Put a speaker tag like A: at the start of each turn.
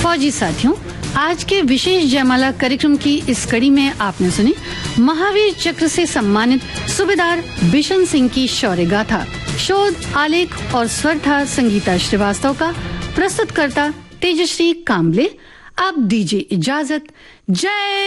A: फौजी साथियों, आज के विशेष जयमाला कार्यक्रम की इस कड़ी में आपने सुनी महावीर चक्र से सम्मानित सूबेदार बिशन सिंह की शौर्य गाथा। शोध, आलेख और स्वर था संगीता श्रीवास्तव का। प्रस्तुतकर्ता तेजश्री काम्बले। अब दीजिए इजाजत। जय